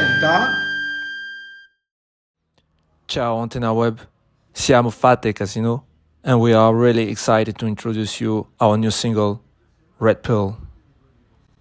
presenta Ciao Antenna Web, siamo Fate Casino, and we are really excited to introduce you our new single, Red Pill.